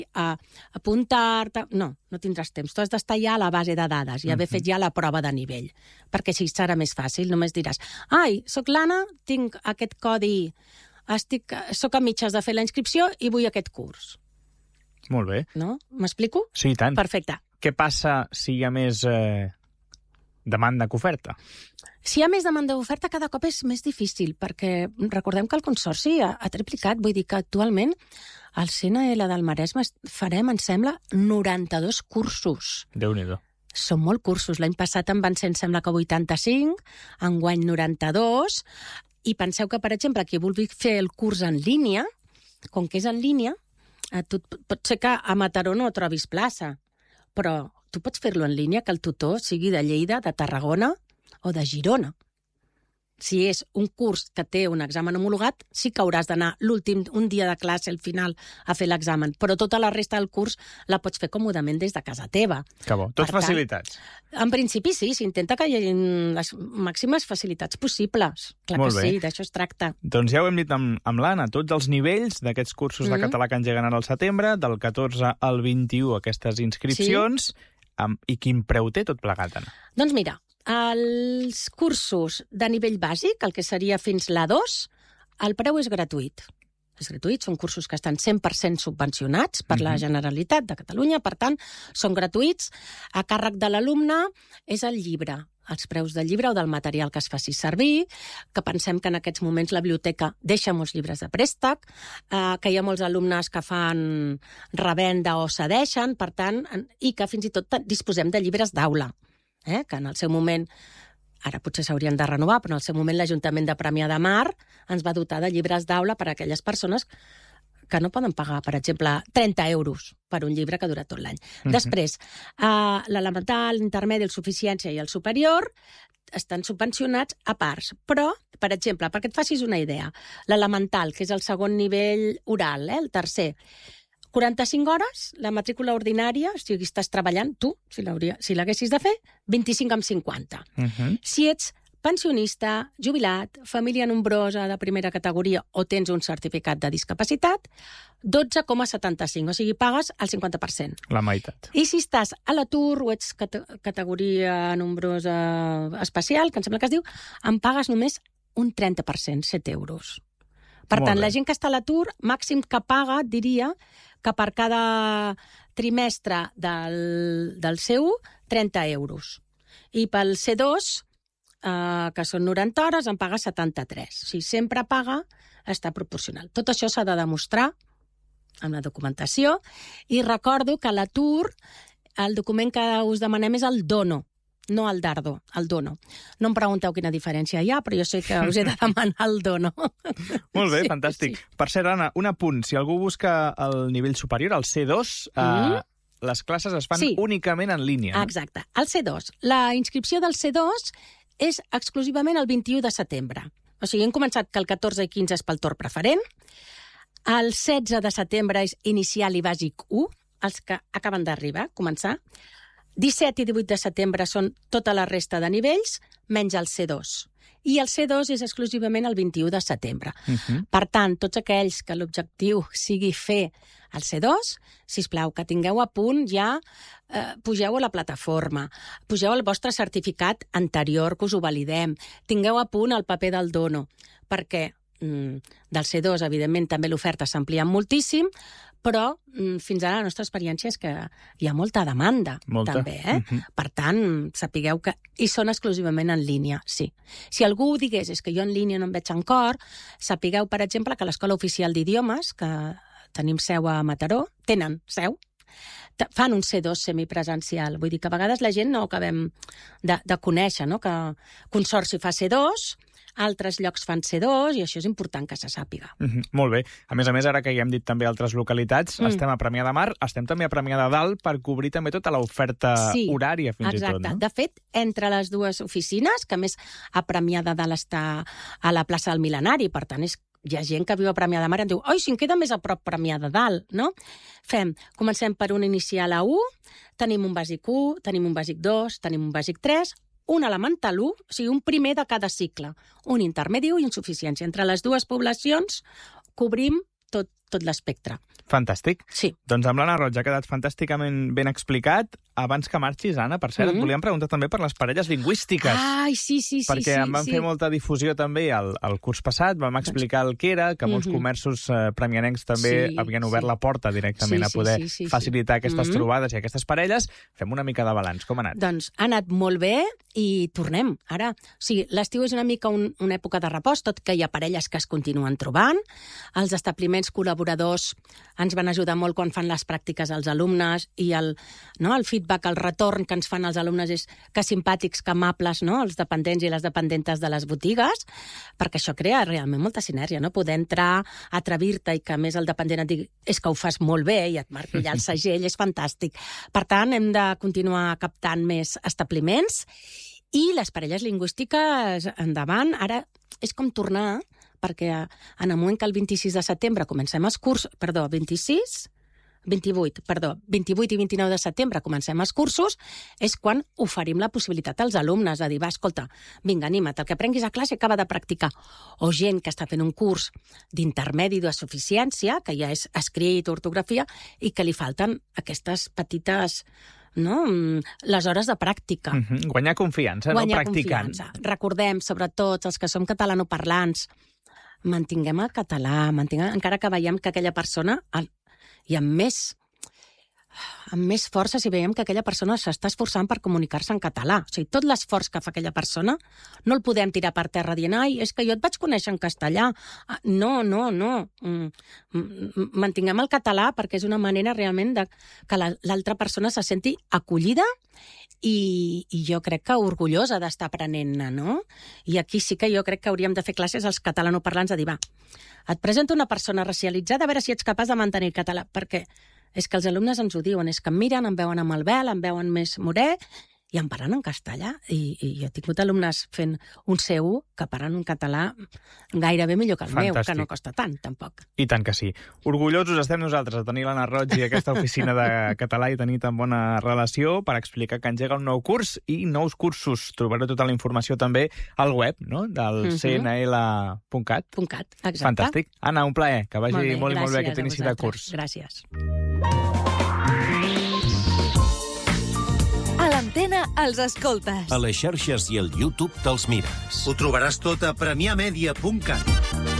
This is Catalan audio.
a apuntar-te... No tindràs temps. Tu has d'estar ja a la base de dades i haver fet ja la prova de nivell, perquè així serà més fàcil. Només diràs, soc l'Anna, tinc aquest codi, soc a mitges de fer la inscripció i vull aquest curs. Molt bé. No? M'explico? Sí, i tant. Perfecte. Què passa si hi ha més demanda que oferta? Si hi ha més demanda d'oferta, cada cop és més difícil, perquè recordem que el Consorci ha triplicat. Vull dir que actualment al CNL del Maresme farem, em sembla, 92 cursos. Déu-n'hi-do. Són molt cursos. L'any passat en van ser, em sembla que 85, enguany 92, i penseu que, per exemple, qui vulgui fer el curs en línia, com que és en línia, pot ser que a Mataró no trobis plaça, però tu pots fer-lo en línia, que el tutor sigui de Lleida, de Tarragona o de Girona. Si és un curs que té un examen homologat, sí que hauràs d'anar un dia de classe al final a fer l'examen, però tota la resta del curs la pots fer còmodament des de casa teva. Que bo. Tots facilitats. En principi sí, s'intenta que hi hagi les màximes facilitats possibles. Clar Molt que bé. sí, d'això es tracta. Doncs ja ho hem dit amb l'Anna, tots els nivells d'aquests cursos de català que engeguen ara al setembre, del 14 al 21 aquestes inscripcions, i quin preu té tot plegat, Anna? Doncs mira, els cursos de nivell bàsic, el que seria fins l'A2, el preu és gratuït. És gratuït, són cursos que estan 100% subvencionats per la Generalitat de Catalunya, per tant, són gratuïts. A càrrec de l'alumne és el llibre, els preus del llibre o del material que es faci servir, que pensem que en aquests moments la biblioteca deixa molts llibres de préstec, que hi ha molts alumnes que fan revenda o cedeixen, per tant, i que fins i tot disposem de llibres d'aula, que en el seu moment, ara potser s'haurien de renovar, però en el seu moment l'Ajuntament de Premià de Mar ens va dotar de llibres d'aula per a aquelles persones que no poden pagar, per exemple, 30 euros per un llibre que dura tot l'any. Després, l'elemental, l'intermedi, el suficiència i el superior estan subvencionats a parts, però, per exemple, perquè et facis una idea, l'elemental, que és el segon nivell oral, el tercer, 45 hores, la matrícula ordinària, o sigui, estàs treballant, tu, si l'haguessis de fer, 25,50. Si ets pensionista, jubilat, família nombrosa de primera categoria o tens un certificat de discapacitat, 12,75, o sigui, pagues el 50%. La meitat. I si estàs a l'atur o ets categoria nombrosa especial, que em sembla que es diu, en pagues només un 30%, 7 euros. Per tant, la gent que està a l'atur, màxim que paga, diria, que per cada trimestre del C1, 30 euros. I pel C2, que són 90 hores, en paga 73. O sigui, sempre paga, està proporcional. Tot això s'ha de demostrar amb la documentació. I recordo que a l'atur, el document que us demanem és el DONO, no el DARDO, el DONO. No em pregunteu quina diferència hi ha, però jo sé que us he de demanar el DONO. Molt bé, fantàstic. Sí. Per cert, Anna, un apunt. Si algú busca el nivell superior, el C2, les classes es fan únicament en línia. No? Exacte. El C2. La inscripció del C2 és exclusivament el 21 de setembre. O sigui, hem començat que el 14 i 15 és pel torn preferent, el 16 de setembre és inicial i bàsic 1, els que acaben d'arribar, començar. 17 i 18 de setembre són tota la resta de nivells, menys el C2. I el C2 és exclusivament el 21 de setembre. Per tant, tots aquells que l'objectiu sigui fer el C2, sisplau, que tingueu a punt ja, pugeu a la plataforma, pugeu el vostre certificat anterior, que us ho validem, tingueu a punt el paper del dono, perquè del C2, evidentment, també l'oferta s'amplia moltíssim, però fins ara la nostra experiència és que hi ha molta demanda, també. Per tant, sapigueu que hi són exclusivament en línia, sí. Si algú digués, és que jo en línia no em veig en cor, sapigueu, per exemple, que l'Escola Oficial d'Idiomes, que tenim seu a Mataró, tenen seu, fan un C2 semipresencial. Vull dir que a vegades la gent no acabem de conèixer, no? Que Consorci fa C2, altres llocs fan C2 i això és important que se sàpiga. Molt bé. A més, ara que ja hem dit també altres localitats, estem a Premià de Mar, estem també a Premià de Dalt per cobrir també tota l'oferta horària fins i tot, no? De fet, entre les dues oficines, que a més a Premià de Dalt està a la plaça del Mil·lenari, per tant, hi ha gent que viu a Premià de Mar i em diu, oi, si em queda més a prop Premià de Dalt, no? Comencem per un inicial a 1, tenim un bàsic 1, tenim un bàsic 2, tenim un bàsic 3, un elemental 1, o sigui, un primer de cada cicle, un intermedi i insuficiència. Entre les dues poblacions cobrim tot l'espectre. Fantàstic. Sí. Doncs amb l'Anna Roig ha quedat fantàsticament ben explicat. Abans que marxis, Anna, per cert, et volíem preguntar també per les parelles lingüístiques. Ai, sí. Perquè em van fer molta difusió també al curs passat, vam explicar el que era, que molts comerços premianencs també havien obert la porta directament a poder facilitar aquestes trobades i aquestes parelles. Fem una mica de balanç. Com ha anat? Doncs ha anat molt bé i tornem. Ara, l'estiu és una mica una època de repòs, tot que hi ha parelles que es continuen trobant. Els establiments col·laboradors ens van ajudar molt quan fan les pràctiques als alumnes i el feedback, el retorn que ens fan els alumnes és que simpàtics, que amables, no? Els dependents i les dependentes de les botigues, perquè això crea realment molta sinergia, no? Poder entrar, atrevir-te i que a més el dependent et digui és que ho fas molt bé i et marqui allà el segell, és fantàstic. Per tant, hem de continuar captant més establiments i les parelles lingüístiques endavant. Ara és com tornar, perquè en el moment que el 26 de setembre comencem els cursos, 28 i 29 de setembre comencem els cursos, és quan oferim la possibilitat als alumnes de dir, va, escolta, vinga, anima't, el que aprenguis a classe acaba de practicar. O gent que està fent un curs d'intermedi de suficiència, que ja és escrit, ortografia, i que li falten aquestes petites... no? Les hores de pràctica. Guanyar confiança, practicant. Confiança. Recordem, sobretot, els que som catalanoparlants, mantinguem el català, encara que veiem que aquella persona... i amb més força si veiem que aquella persona s'està esforçant per comunicar-se en català. O sigui, tot l'esforç que fa aquella persona no el podem tirar per terra dient ai, és que jo et vaig conèixer en castellà. No. Mantinguem el català perquè és una manera realment que l'altra persona se senti acollida i jo crec que orgullosa d'estar aprenent-ne, no? I aquí sí que jo crec que hauríem de fer classes als catalanoparlants de dir, va, et presento una persona racialitzada a veure si ets capaç de mantenir el català, perquè és que els alumnes ens ho diuen, és que em miren, em veuen amb el vel, em veuen més morè, i em parlen en castellà. I jo he tingut alumnes fent un C1 que parlen en català gairebé millor que el meu, que no costa tant, tampoc. I tant que sí. Orgullosos estem nosaltres de tenir l'Anna Roig i aquesta oficina de català i tenir tan bona relació per explicar que engega un nou curs i nous cursos. Trobareu tota la informació també al web, no?, del cnl.cat. Exacte. Fantàstic. Anna, un plaer. Que vagi molt bé aquest inici de curs. Gràcies. A l'antena els escoltes. A les xarxes i al YouTube te'ls mires. Ho trobaràs tot a premiamedia.cat.